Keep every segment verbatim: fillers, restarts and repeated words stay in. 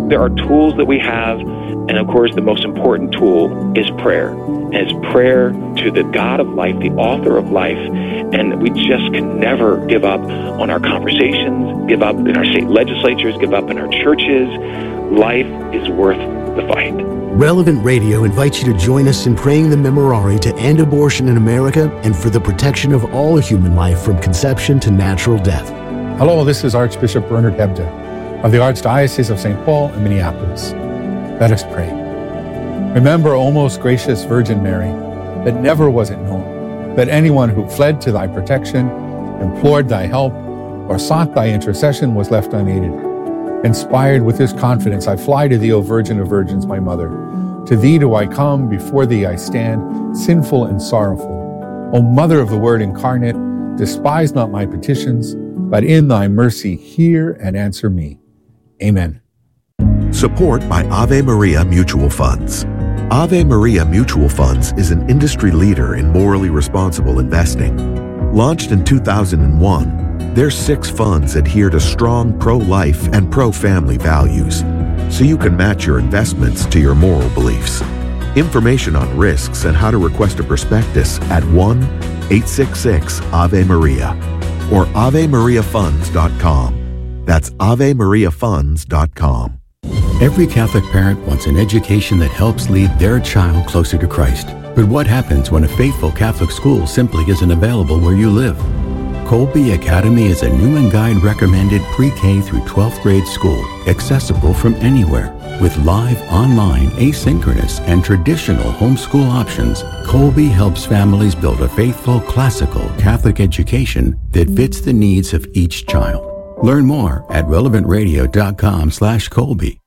There are tools that we have, and of course the most important tool is prayer. And it's prayer to the God of life, the author of life, and we just can never give up on our conversations, give up in our state legislatures, give up in our churches. Life is worth the fight. Relevant Radio invites you to join us in praying the Memorare to end abortion in America and for the protection of all human life from conception to natural death. Hello, this is Archbishop Bernard Hebda of the Archdiocese of Saint Paul in Minneapolis. Let us pray. Remember, O most gracious Virgin Mary, that never was it known that anyone who fled to thy protection, implored thy help, or sought thy intercession was left unaided. Inspired with this confidence, I fly to thee, O Virgin of Virgins, my mother. To thee do I come, before thee I stand, sinful and sorrowful. O Mother of the Word incarnate, despise not my petitions, but in thy mercy hear and answer me. Amen. Support by Ave Maria Mutual Funds. Ave Maria Mutual Funds is an industry leader in morally responsible investing. Launched in two thousand one, their six funds adhere to strong pro-life and pro-family values, so you can match your investments to your moral beliefs. Information on risks and how to request a prospectus at one eight six six Ave Maria or ave maria funds dot com. That's ave maria funds dot com. Every Catholic parent wants an education that helps lead their child closer to Christ. But what happens when a faithful Catholic school simply isn't available where you live? Colby Academy is a Newman Guide recommended pre-K through twelfth grade school, accessible from anywhere. With live, online, asynchronous, and traditional homeschool options, Colby helps families build a faithful, classical Catholic education that fits the needs of each child. Learn more at relevant radio dot com slash Colby.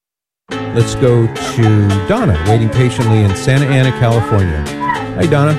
Let's go to Donna, waiting patiently in Santa Ana, California. Hi, Donna.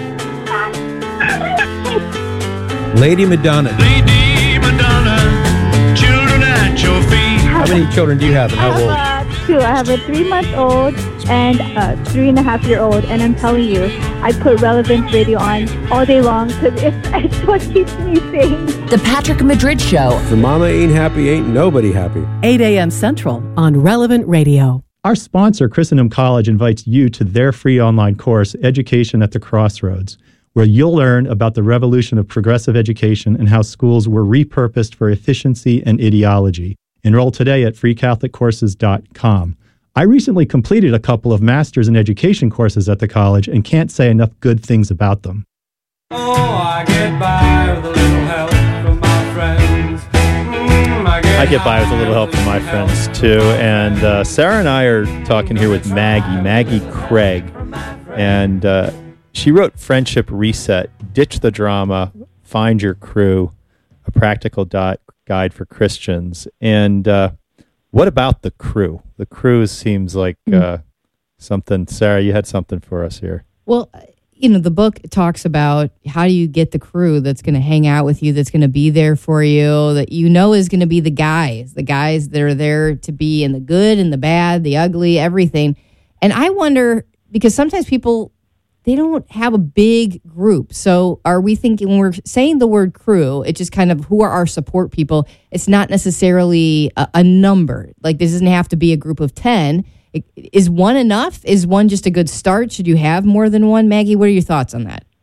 Lady Madonna. Lady Madonna, children at your feet. How many children do you have and how old? I have uh, two. I have a three-month-old and a three-and-a-half-year-old, and I'm telling you, I put Relevant Radio on all day long because it's, it's what keeps me sane. The Patrick Madrid Show. If the mama ain't happy, ain't nobody happy. eight a.m. Central on Relevant Radio. Our sponsor, Christendom College, invites you to their free online course, Education at the Crossroads, where you'll learn about the revolution of progressive education and how schools were repurposed for efficiency and ideology. Enroll today at free catholic courses dot com. I recently completed a couple of Masters in Education courses at the college and can't say enough good things about them. Oh, I get by with a little help from my friends. Mm, I, get I get by with a little help from my friends, too. And uh, Sarah and I are talking here with Maggie, Maggie Craig. And uh, she wrote Friendship Reset, Ditch the Drama, Find Your Crew, a practical dot guide for Christians. And uh, what about the crew? The crew seems like uh, something. Sarah, you had something for us here. Well, you know, the book talks about how do you get the crew that's going to hang out with you, that's going to be there for you, that you know is going to be the guys, the guys that are there to be in the good and the bad, the ugly, everything. And I wonder, because sometimes people, they don't have a big group. So are we thinking, when we're saying the word crew, it's just kind of who are our support people? It's not necessarily a, a number. Like, this doesn't have to be a group of ten. It, is one enough? Is one just a good start? Should you have more than one? Maggie, what are your thoughts on that?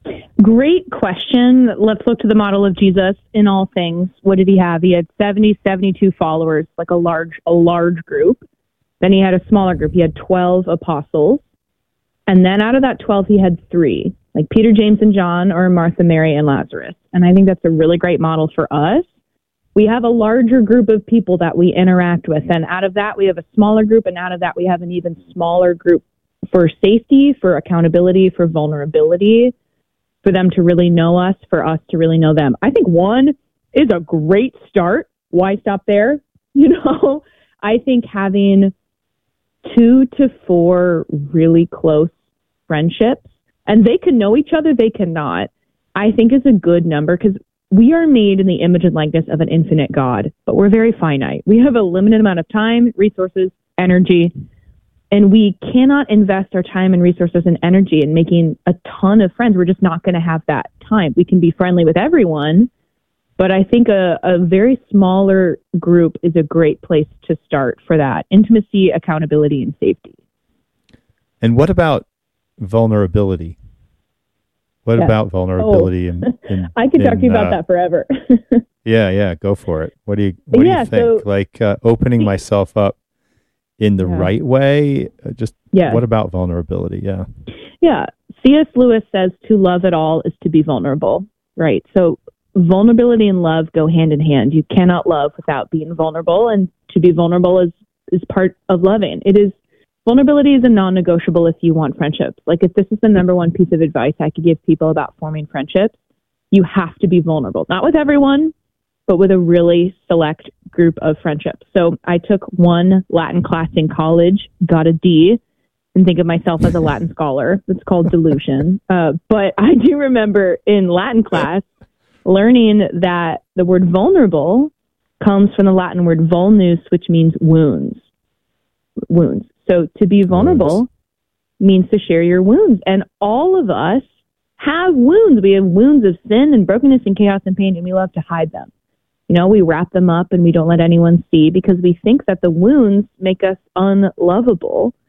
Great question. Let's look to the model of Jesus in all things. What did he have? He had seventy, seventy-two followers, like a large, a large group. Then he had a smaller group. He had twelve apostles. And then out of that twelve, he had three, like Peter, James, and John, or Martha, Mary, and Lazarus. And I think that's a really great model for us. We have a larger group of people that we interact with. And out of that, we have a smaller group. And out of that, we have an even smaller group for safety, for accountability, for vulnerability, for them to really know us, for us to really know them. I think one is a great start. Why stop there? You know, I think having two to four really close friendships, and they can know each other, they cannot, I think is a good number, because we are made in the image and likeness of an infinite God, but we're very finite. We have a limited amount of time, resources, energy, and we cannot invest our time and resources and energy in making a ton of friends. We're just not going to have that time. We can be friendly with everyone, But I think a, a very smaller group is a great place to start for that. Intimacy, accountability, and safety. And what about vulnerability? What Yeah. about vulnerability? Oh. in, in, I could talk in, to you about uh, that forever. Yeah, yeah, go for it. What do you What Yeah, do you think? so- like uh, opening myself up in the Yeah. right way? Uh, just Yeah. what about vulnerability? Yeah. Yeah. C S. Lewis says to love at all is to be vulnerable, right? So vulnerability and love go hand in hand. You cannot love without being vulnerable, and to be vulnerable is, is part of loving. It is vulnerability is a non-negotiable if you want friendships. Like if this is the number one piece of advice I could give people about forming friendships, you have to be vulnerable. Not with everyone, but with a really select group of friendships. So I took one Latin class in college, got a D, and think of myself as a Latin scholar. It's called delusion. Uh, but I do remember in Latin class learning that the word vulnerable comes from the Latin word vulnus, which means wounds. Wounds. So to be vulnerable wounds. means to share your wounds. And all of us have wounds. We have wounds of sin and brokenness and chaos and pain, and we love to hide them. You know, we wrap them up and we don't let anyone see because we think that the wounds make us unlovable.